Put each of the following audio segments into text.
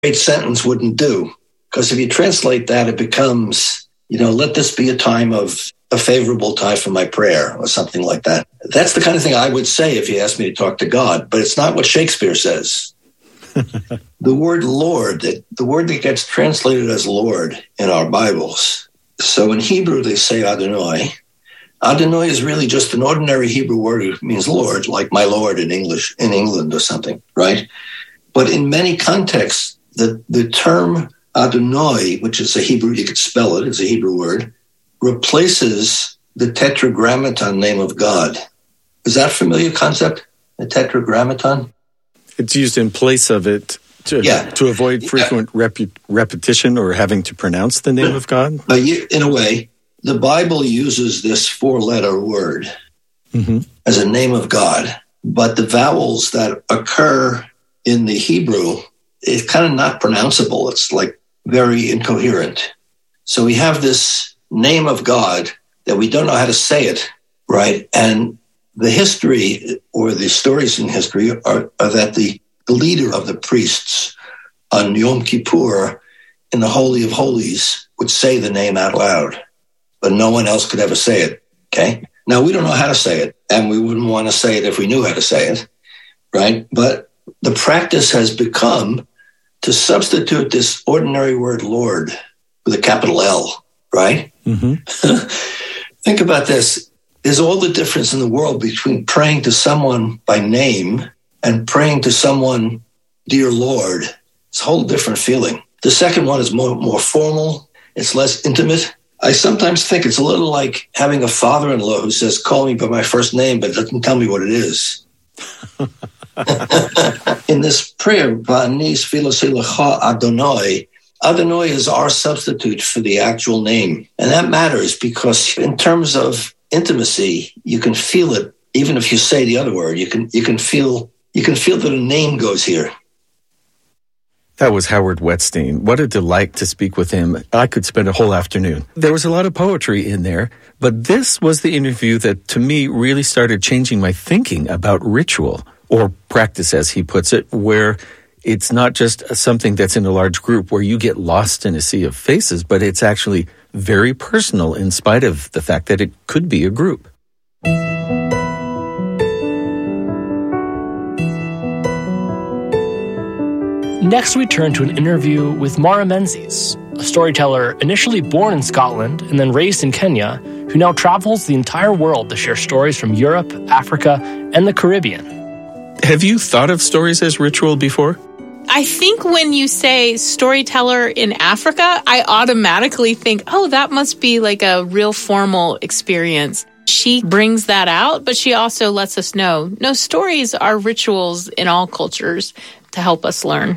great sentence wouldn't do. Because if you translate that, it becomes, let this be a favorable time for my prayer or something like that. That's the kind of thing I would say if you asked me to talk to God, but it's not what Shakespeare says. The word Lord, the word that gets translated as Lord in our Bibles. So in Hebrew, they say Adonai. Adonai is really just an ordinary Hebrew word. It means Lord, like my Lord in English, in England or something, right? But in many contexts, the term Adonai, which is a Hebrew, you could spell it, it's a Hebrew word, replaces the tetragrammaton name of God. Is that a familiar concept, the tetragrammaton? It's used in place of it to avoid frequent repetition or having to pronounce the name of God? In a way, the Bible uses this four-letter word as a name of God, but the vowels that occur in the Hebrew, it's kind of not pronounceable. It's like very incoherent. So we have this name of God that we don't know how to say it, right? And the history or the stories in history are that the leader of the priests on Yom Kippur in the Holy of Holies would say the name out loud, but no one else could ever say it, okay? Now, we don't know how to say it, and we wouldn't want to say it if we knew how to say it, right? But the practice has become to substitute this ordinary word Lord with a capital L, right? Think about this. There's all the difference in the world between praying to someone by name and praying to someone, dear Lord. It's a whole different feeling. The second one is more formal. It's less intimate. I sometimes think it's a little like having a father-in-law who says, call me by my first name, but doesn't tell me what it is. In this prayer, Va'anis Philosilecha Adonai, Adonai is our substitute for the actual name. And that matters because in terms of intimacy, you can feel it. Even if you say the other word, you can feel that a name goes here. That was Howard Wetstein. What a delight to speak with him. I could spend a whole afternoon. There was a lot of poetry in there, but this was the interview that, to me, really started changing my thinking about ritual, or practice, as he puts it, where it's not just something that's in a large group where you get lost in a sea of faces, but it's actually very personal in spite of the fact that it could be a group. Next, we turn to an interview with Maura Menzies, a storyteller initially born in Scotland and then raised in Kenya, who now travels the entire world to share stories from Europe, Africa, and the Caribbean. Have you thought of stories as ritual before? I think when you say storyteller in Africa, I automatically think, oh, that must be like a real formal experience. She brings that out, but she also lets us know, no, stories are rituals in all cultures to help us learn.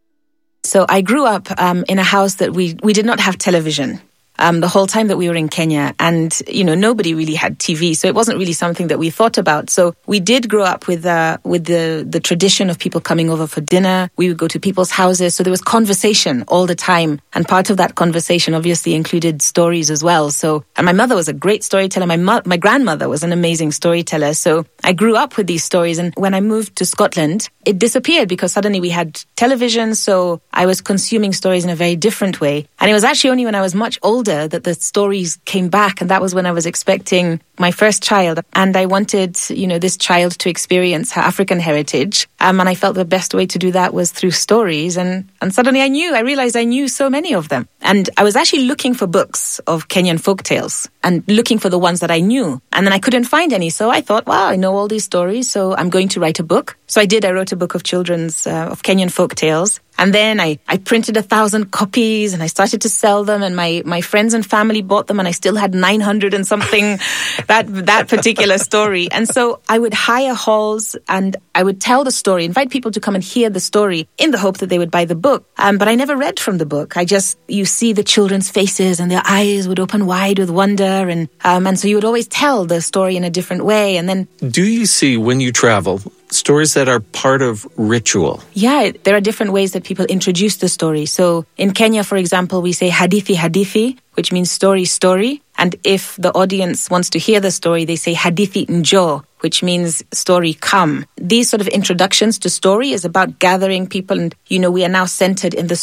So I grew up in a house that we did not have television the whole time that we were in Kenya. And, nobody really had TV. So it wasn't really something that we thought about. So we did grow up with the tradition of people coming over for dinner. We would go to people's houses. So there was conversation all the time. And part of that conversation obviously included stories as well. So, and my mother was a great storyteller. My grandmother was an amazing storyteller. So I grew up with these stories. And when I moved to Scotland, it disappeared because suddenly we had television. So I was consuming stories in a very different way. And it was actually only when I was much older that the stories came back. And that was when I was expecting my first child. And I wanted, this child to experience her African heritage. And I felt the best way to do that was through stories. And suddenly I realized I knew so many of them. And I was actually looking for books of Kenyan folktales and looking for the ones that I knew. And then I couldn't find any. So I thought, wow, I know all these stories. So I'm going to write a book. So I did. I wrote a book of children's, of Kenyan folktales. And then I printed 1,000 copies and I started to sell them, and my friends and family bought them, and I still had 900 and something, that particular story. And so I would hire halls and I would tell the story, invite people to come and hear the story in the hope that they would buy the book. But I never read from the book. You see the children's faces and their eyes would open wide with wonder. And so you would always tell the story in a different way. And then, do you see, when you travel, stories that are part of ritual? Yeah, there are different ways that people introduce the story. So in Kenya, for example, we say hadithi, hadithi, which means story, story. And if the audience wants to hear the story, they say hadithi njo, which means story come. These sort of introductions to story is about gathering people, and, we are now centered in the